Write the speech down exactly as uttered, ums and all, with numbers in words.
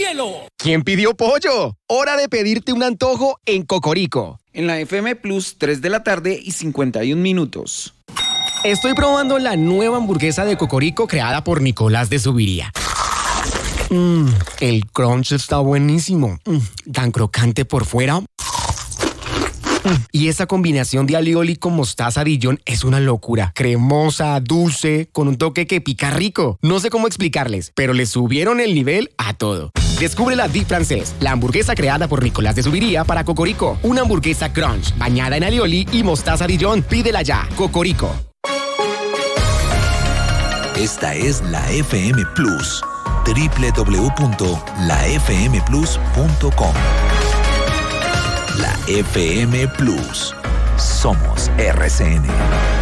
cielo! ¿Quién pidió pollo? Hora de pedirte un antojo en Cocorico. En la F M Plus, tres de la tarde y cincuenta y un minutos. Estoy probando la nueva hamburguesa de Cocorico creada por Nicolás de Subiría. Mmm, el crunch está buenísimo. Mm, tan crocante por fuera. Y esa combinación de alioli con mostaza Dijon es una locura. Cremosa, dulce, con un toque que pica rico. No sé cómo explicarles, pero le subieron el nivel a todo. Descubre la Deep Francés, la hamburguesa creada por Nicolás de Subiría para Cocorico. Una hamburguesa crunch, bañada en alioli y mostaza Dijon. Pídela ya, Cocorico. Esta es la F M Plus. doble u doble u doble u punto la f m plus punto com. La F M Plus. Somos R C N.